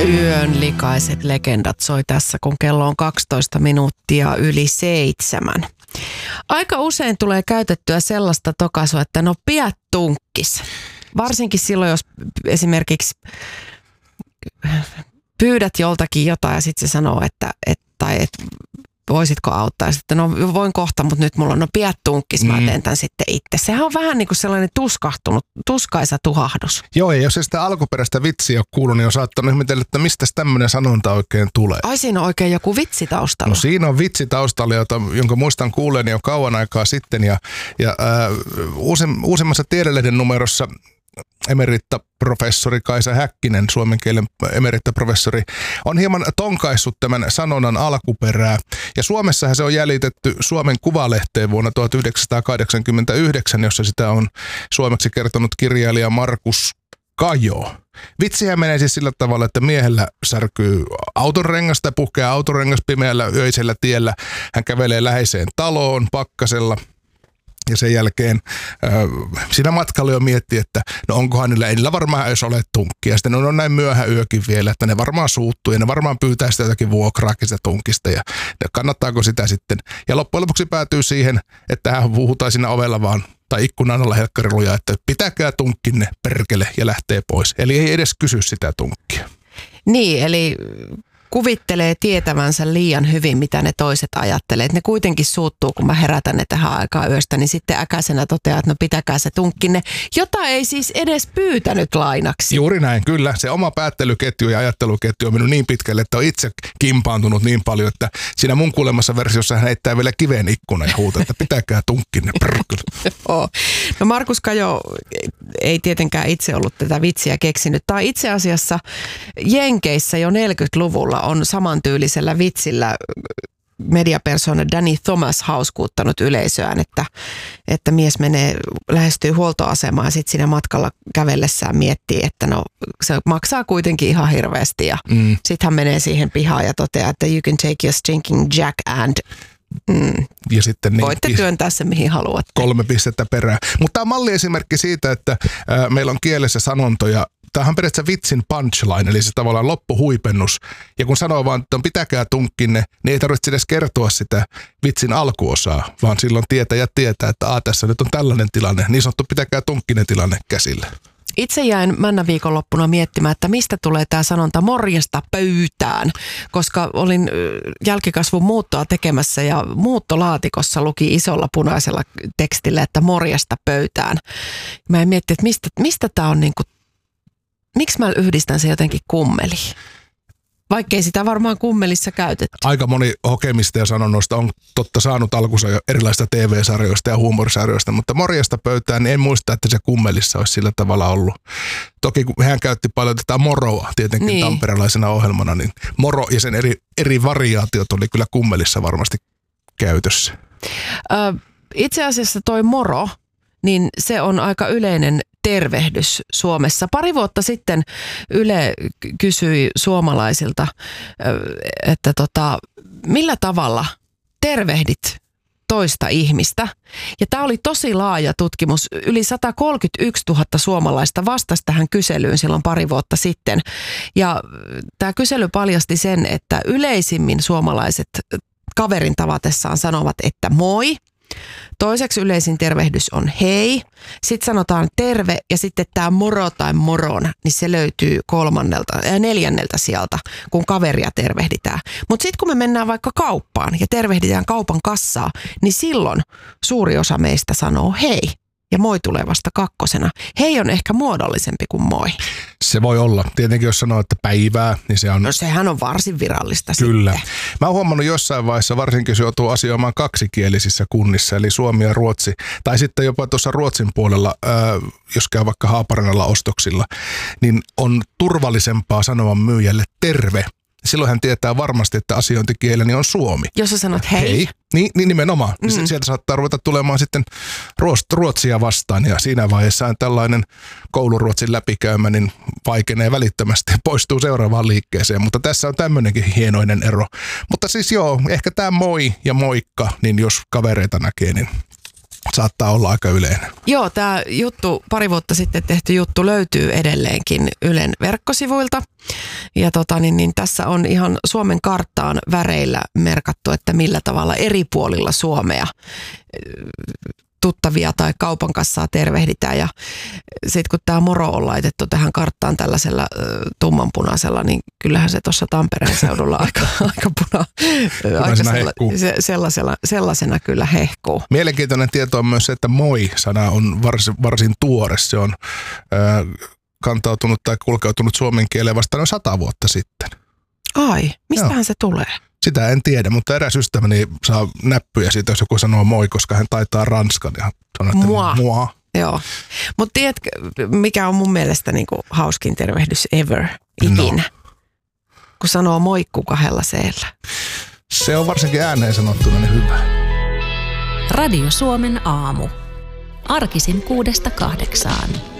Yön likaiset legendat soi tässä, kun kello on 12 minuuttia yli 7. Aika usein tulee käytettyä sellaista tokaisua, että no piät tunkkis. Varsinkin silloin, jos esimerkiksi pyydät joltakin jotain ja sitten se sanoo, että voisitko auttaa. Ja sitten no voin kohta, mutta nyt mulla on piät tunkkis, mä teen tämän sitten itse. Sehän on vähän niin kuin sellainen tuskaisa tuhahdus. Joo, ja jos ei sitä alkuperäistä vitsiä ole kuullut, niin on saattanut ihmetellä, että mistä tämmöinen sanonta oikein tulee. Ai siinä on oikein joku vitsi taustalla. No siinä on vitsi taustalla, jonka muistan kuulleeni jo kauan aikaa sitten. Ja uusimmassa Tiedelehden numerossa emerittaprofessori Kaisa Häkkinen, suomen kielen emerittaprofessori, on hieman tonkaissut tämän sanonnan alkuperää. Ja Suomessahan se on jäljitetty Suomen Kuvalehteen vuonna 1989, jossa sitä on suomeksi kertonut kirjailija Markus Kajo. Vitsihän menee siis sillä tavalla, että miehellä särkyy autonrengas tai puhkeaa autonrengas pimeällä öisellä tiellä. Hän kävelee läheiseen taloon pakkasella. Ja sen jälkeen siinä matkalla jo miettii, että no onkohan niillä varmaan edes ole tunkkia. Sitten on näin myöhä yökin vielä, että ne varmaan suuttuu ja ne varmaan pyytää sitä jotakin vuokraakin sitä tunkista ja kannattaako sitä sitten. Ja loppujen lopuksi päätyy siihen, että hän huutaa siinä ovella vaan tai ikkunan alla helkkariluja, että pitäkää tunkkinne perkele ja lähtee pois. Eli ei edes kysy sitä tunkkia. Niin, eli kuvittelee tietävänsä liian hyvin, mitä ne toiset ajattelee. Et ne kuitenkin suuttuu, kun mä herätän ne tähän aikaan yöstä, niin sitten äkäisenä toteaa, että no pitäkää se tunkkinne, jota ei siis edes pyytänyt lainaksi. Juuri näin, kyllä. Se oma päättelyketju ja ajatteluketju on mennyt niin pitkälle, että on itse kimpaantunut niin paljon, että siinä mun kuulemassa versiossa hän heittää vielä kiven ikkunan ja huutaa, että pitäkää tunkkinne. No Markus Kajo ei tietenkään itse ollut tätä vitsiä keksinyt. Tai itse asiassa Jenkeissä jo 40-luvulla on samantyylisellä vitsillä mediapersona Danny Thomas hauskuuttanut yleisöään, että mies lähestyy huoltoasemaan ja sitten siinä matkalla kävellessään miettii, että no se maksaa kuitenkin ihan hirveästi ja sitten hän menee siihen pihaan ja toteaa, että you can take your stinking jack and ja sitten voitte työntää se mihin haluatte. 3 pistettä perään. Mutta tämä on malliesimerkki siitä, että meillä on kielessä sanontoja. Tämähän on periaatteessa vitsin punchline, eli se tavallaan loppuhuipennus. Ja kun sanoo vaan, että pitäkää tunkkinne, niin ei tarvitse edes kertoa sitä vitsin alkuosaa, vaan silloin tietäjä tietää, että tässä nyt on tällainen tilanne, niin sanottu pitäkää tunkkinne tilanne käsillä. Itse jäin männä viikonloppuna miettimään, että mistä tulee tämä sanonta morjesta pöytään, koska olin jälkikasvun muuttoa tekemässä ja muuttolaatikossa luki isolla punaisella tekstillä, että morjesta pöytään. Mä en mietti, että mistä tämä on niinku, miksi mä yhdistän se jotenkin kummeliin? Vaikkei sitä varmaan kummelissa käytetty. Aika moni hokemista ja sanonnoista on totta saanut alkunsa jo erilaisista TV-sarjoista ja huumorisarjoista, mutta morjesta pöytään, niin en muista, että se kummelissa olisi sillä tavalla ollut. Toki kun hän käytti paljon tätä moroa tietenkin niin tamperelaisena ohjelmana, niin moro ja sen eri variaatiot oli kyllä kummelissa varmasti käytössä. Itse asiassa toi moro, niin se on aika yleinen tervehdys Suomessa. Pari vuotta sitten Yle kysyi suomalaisilta, että millä tavalla tervehdit toista ihmistä. Ja tämä oli tosi laaja tutkimus. Yli 131 000 suomalaista vastasi tähän kyselyyn silloin pari vuotta sitten. Ja tämä kysely paljasti sen, että yleisimmin suomalaiset kaverin tavatessaan sanovat, että moi. Toiseksi yleisin tervehdys on hei, sitten sanotaan terve ja sitten tämä moro tai moron, niin se löytyy 3. ja 4. sieltä, kun kaveria tervehditään. Mutta sitten kun me mennään vaikka kauppaan ja tervehditään kaupan kassaa, niin silloin suuri osa meistä sanoo hei. Ja moi tulee vasta 2. Hei on ehkä muodollisempi kuin moi. Se voi olla. Tietenkin jos sanoo, että päivää, niin se on... No sehän on varsin virallista Kyllä. Sitten. Mä oon huomannut jossain vaiheessa, varsinkin jos joutuu asioimaan kaksikielisissä kunnissa, eli suomi ja ruotsi. Tai sitten jopa tuossa Ruotsin puolella, jos käy vaikka Haaparanalla ostoksilla, niin on turvallisempaa sanoa myyjälle terve. Silloin hän tietää varmasti, että asiointikieleni on suomi. Jos sä sanot hei. Niin nimenomaan. Sieltä saattaa ruveta tulemaan sitten ruotsia vastaan ja siinä vaiheessa tällainen kouluruotsin läpikäymä niin vaikenee välittömästi ja poistuu seuraavaan liikkeeseen. Mutta tässä on tämmöinenkin hienoinen ero. Mutta siis joo, ehkä tämä moi ja moikka, niin jos kavereita näkee, niin saattaa olla aika yleinen. Joo, tämä juttu, pari vuotta sitten tehty juttu löytyy edelleenkin Ylen verkkosivuilta. niin tässä on ihan Suomen karttaan väreillä merkattu, että millä tavalla eri puolilla Suomea tuttavia tai kaupan kassaa tervehditään. Ja sitten kun tämä moro on laitettu tähän karttaan tällaisella tummanpunaisella, niin kyllähän se tuossa Tampereen seudulla aika sellaisena kyllä hehkuu. Mielenkiintoinen tieto on myös se, että moi-sana on varsin tuore. Se on kantautunut tai kulkeutunut suomen kieleen vasta noin 100 vuotta sitten. Ai, mistähän se tulee? Sitä en tiedä, mutta eräs ystäväni saa näppyjä siitä, jos joku sanoo moi, koska hän taitaa ranskan ja sanoo, että moi. Joo, mutta tiedätkö, mikä on mun mielestä niinku hauskin tervehdys ever, ikinä? No. Kun sanoo moikku 2 C:llä. Se on varsinkin ääneen sanottuna niin hyvä. Radio Suomen aamu. Arkisin 6–8.